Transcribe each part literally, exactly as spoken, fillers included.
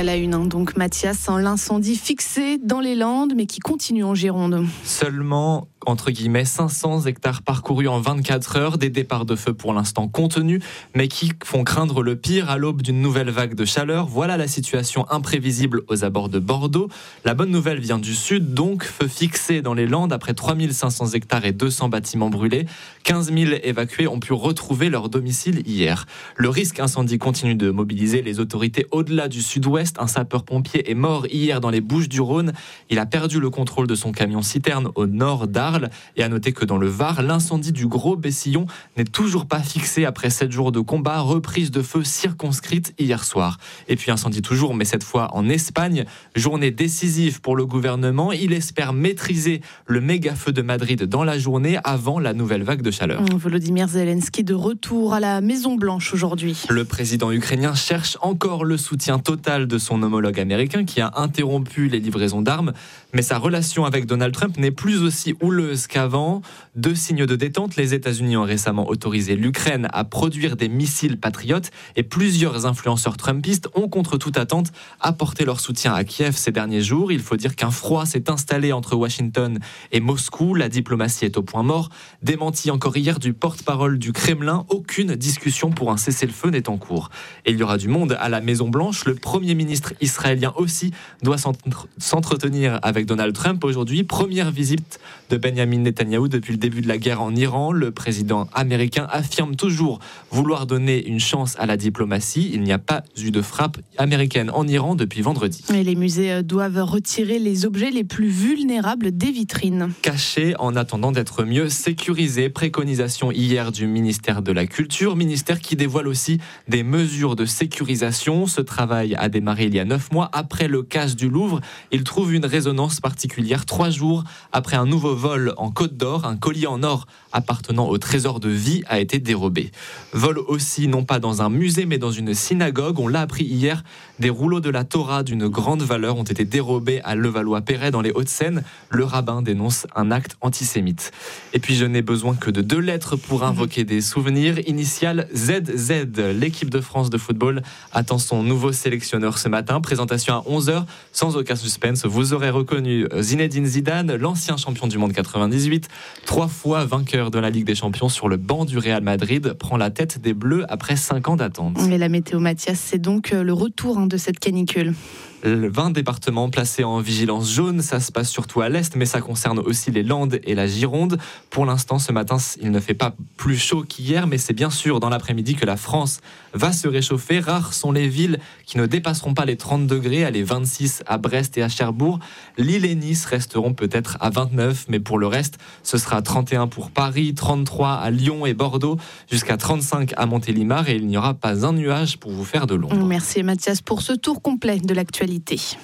à la une, hein. Donc Mathias, hein, l'incendie fixé dans les Landes, mais qui continue en Gironde. Seulement, entre guillemets, cinq cents hectares parcourus en vingt-quatre heures, des départs de feu pour l'instant contenus, mais qui font craindre le pire à l'aube d'une nouvelle vague de chaleur. Voilà la situation imprévisible aux abords de Bordeaux. La bonne nouvelle vient du sud, donc feu fixé dans les Landes après trois mille cinq cents hectares et deux cents bâtiments brûlés. quinze mille évacués ont pu retrouver leur domicile hier. Le risque incendie continue de mobiliser les autorités au-delà du sud-ouest. Un sapeur-pompier est mort hier dans les Bouches-du-Rhône. Il a perdu le contrôle de son camion-citerne au nord d'Arles. Et à noter que dans le Var, l'incendie du Gros Bessillon n'est toujours pas fixé après sept jours de combat. Reprise de feu circonscrite hier soir. Et puis incendie toujours, mais cette fois en Espagne. Journée décisive pour le gouvernement. Il espère maîtriser le méga-feu de Madrid dans la journée avant la nouvelle vague de chaleur. Volodymyr Zelensky de retour à la Maison-Blanche aujourd'hui. Le président ukrainien cherche encore le soutien total de son homologue américain qui a interrompu les livraisons d'armes. Mais sa relation avec Donald Trump n'est plus aussi houleuse qu'avant. Deux signes de détente, les États-Unis ont récemment autorisé l'Ukraine à produire des missiles patriotes et plusieurs influenceurs trumpistes ont contre toute attente apporté leur soutien à Kiev ces derniers jours. Il faut dire qu'un froid s'est installé entre Washington et Moscou. La diplomatie est au point mort. Démenti encore hier du porte-parole du Kremlin, aucune discussion pour un cessez-le-feu n'est en cours. Et il y aura du monde à la Maison-Blanche. Le Premier ministre israélien aussi doit s'entretenir avec Donald Trump aujourd'hui. Première visite de Benjamin Netanyahou depuis le début de la guerre en Iran. Le président américain affirme toujours vouloir donner une chance à la diplomatie. Il n'y a pas eu de frappe américaine en Iran depuis vendredi. Et les musées doivent retirer les objets les plus vulnérables des vitrines. Cachés en attendant d'être mieux sécurisés. Préconisation hier du ministère de la Culture. Ministère qui dévoile aussi des mesures de sécurisation. Ce travail a démarré il y a neuf mois après le casse du Louvre. Il trouve une résonance particulière trois jours après un nouveau vol en Côte d'Or. Un collier en or appartenant au trésor de vie a été dérobé. Vol aussi non pas dans un musée mais dans une synagogue. On l'a appris hier. Des rouleaux de la Torah d'une grande valeur ont été dérobés à Levallois-Perret dans les Hauts-de-Seine. Le rabbin dénonce un acte antisémite. Et puis je n'ai besoin que de deux lettres pour invoquer des souvenirs. Initiale Z Z. L'équipe de France de football attend son nouveau sélectionneur ce matin. Présentation à onze heures. Sans aucun suspense, vous aurez reconnu Zinedine Zidane, l'ancien champion du monde quatre-vingt-dix-huit, trois fois vainqueur de la Ligue des Champions sur le banc du Real Madrid, prend la tête des Bleus après cinq ans d'attente. Et la météo, Mathias, c'est donc le retour de cette canicule. vingt départements placés en vigilance jaune, ça se passe surtout à l'est, mais ça concerne aussi les Landes et la Gironde. Pour l'instant, ce matin, il ne fait pas plus chaud qu'hier, mais c'est bien sûr dans l'après-midi que la France va se réchauffer. Rares sont les villes qui ne dépasseront pas les trente degrés, à les vingt-six à Brest et à Cherbourg. Lille et Nice resteront peut-être à vingt-neuf, mais pour le reste, ce sera trente et un pour Paris, trente-trois à Lyon et Bordeaux, jusqu'à trente-cinq à Montélimar, et il n'y aura pas un nuage pour vous faire de l'ombre. Merci Mathias pour ce tour complet de l'actualité.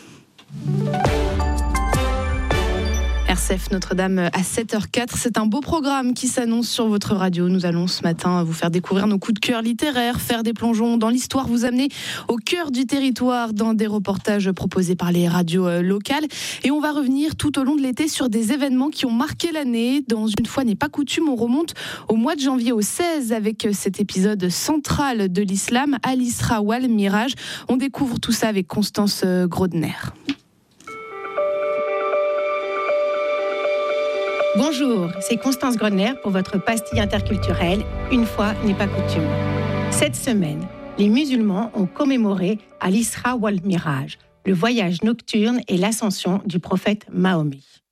R C F Notre-Dame à sept heures quatre, c'est un beau programme qui s'annonce sur votre radio. Nous allons ce matin vous faire découvrir nos coups de cœur littéraires, faire des plongeons dans l'histoire, vous amener au cœur du territoire dans des reportages proposés par les radios locales. Et on va revenir tout au long de l'été sur des événements qui ont marqué l'année. Dans Une fois n'est pas coutume, on remonte au mois de janvier au seize avec cet épisode central de l'islam, Al-Isra wal Miraj. On découvre tout ça avec Constance Grodner. Bonjour, c'est Constance Grodner pour votre pastille interculturelle Une fois n'est pas coutume. Cette semaine, les musulmans ont commémoré Al-Isra wal Miraj, le voyage nocturne et l'ascension du prophète Mahomet.